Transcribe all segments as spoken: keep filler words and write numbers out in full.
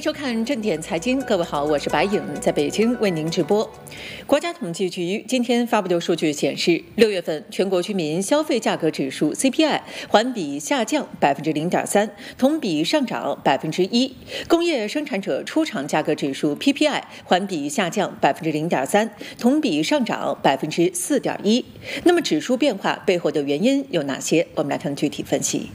收看正点财经，各位好，我是白颖，在北京为您直播。国家统计局今天发布的数据显示，六月份全国居民消费价格指数 C P I 环比下降百分之零点三，同比上涨百分之一；工业生产者出厂价格指数 P P I 环比下降百分之零点三，同比上涨百分之四点一。那么指数变化背后的原因有哪些？我们来看具体分析。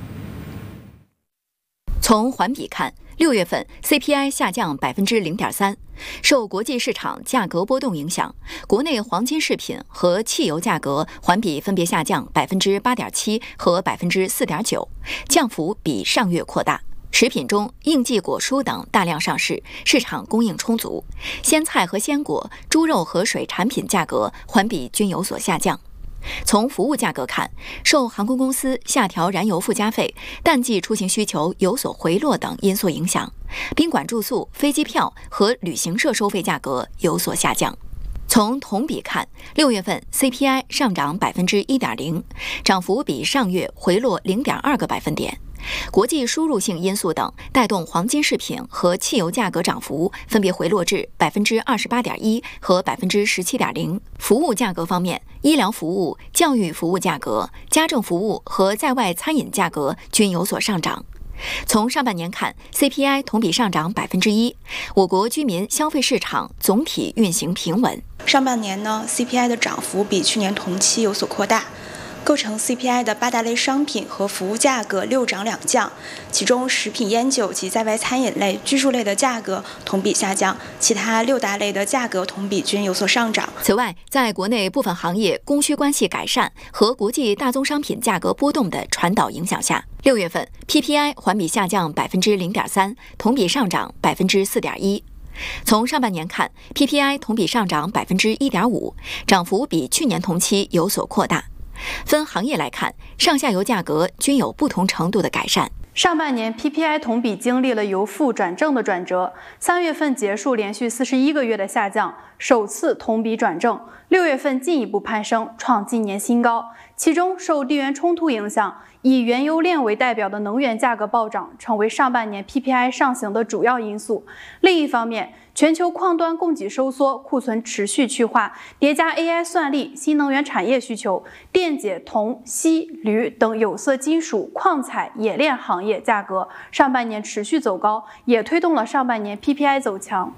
从环比看，六月份 C P I 下降百分之零点三，受国际市场价格波动影响，国内黄金饰品和汽油价格环比分别下降百分之八点七和百分之四点九，降幅比上月扩大。食品中，应季果蔬等大量上市，市场供应充足。鲜菜和鲜果、猪肉和水产品价格环比均有所下降。从服务价格看，受航空公司下调燃油附加费、淡季出行需求有所回落等因素影响，宾馆住宿、飞机票和旅行社收费价格有所下降。从同比看，六月份 C P I 上涨百分之一点零，涨幅比上月回落零点二个百分点。国际输入性因素等带动黄金饰品和汽油价格涨幅分别回落至百分之二十八点一和百分之十七点零。服务价格方面，医疗服务、教育服务价格、家政服务和在外餐饮价格均有所上涨。从上半年看 ，C P I 同比上涨百分之一，我国居民消费市场总体运行平稳。 上半年呢 ，C P I 的涨幅比去年同期有所扩大。构成 C P I 的八大类商品和服务价格六涨两降，其中食品、烟酒及在外餐饮类、居住类的价格同比下降，其他六大类的价格同比均有所上涨。 此外，在国内部分行业供需关系改善和国际大宗商品价格波动的传导影响下，六月份 P P I 环比下降百分之零点三，同比上涨百分之四点一。从上半年看 ，P P I 同比上涨百分之一点五，涨幅比去年同期有所扩大。分行业来看，上下游价格均有不同程度的改善。 上半年 P P I 同比经历了由负转正的转折，三月份结束连续四十一个月的下降，首次同比转正。六月份进一步攀升，创今年新高。其中受地缘冲突影响，以原油链为代表的能源价格暴涨，成为上半年 P P I 上行的主要因素。另一方面，全球矿端供给收缩，库存持续去化，叠加 A I 算力、新能源产业需求，电解、铜、锡、铝等有色金属、矿采、冶炼行业价格上半年持续走高，也推动了上半年 P P I 走强。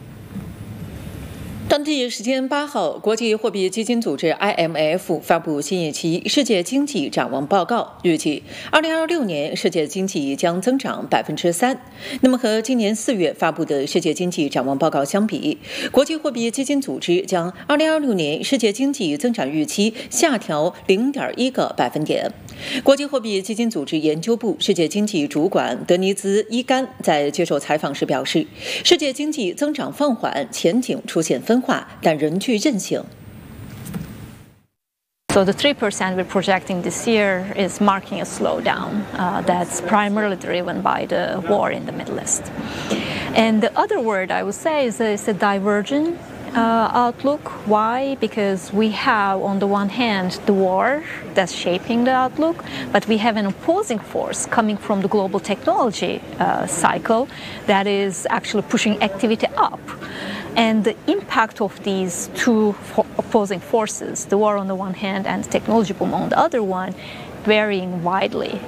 当地时间八号，国际货币基金组织 I M F 发布新一期世界经济展望报告，预计二零二六年世界经济将增长百分之三。那么和今年四月发布的世界经济展望报告相比，国际货币基金组织将二零二六年世界经济增长预期下调零点一个百分点。国际货币基金组织研究部世界经济主管德尼兹·伊甘在接受采访时表示，世界经济增长放缓，前景出现分化，但仍具韧性。 So the three percent we're projecting this year is marking a slowdown uh, that's primarily driven by the war in the Middle East. And the other word I would say is it's a divergent uh, outlook. Why? Because we have, on the one hand, the war that's shaping the outlook, but we have an opposing force coming from the global technology uh, cycle that is actually pushing activity up. And the impact of these two opposing forces, the war on the one hand and the technology boom on the other one, varying widely.